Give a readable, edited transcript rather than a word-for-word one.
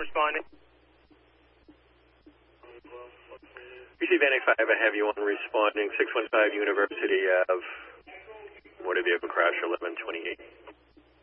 responding. Receive NX5, I have you on responding 615 University Ave. Motor vehicle crash 1128.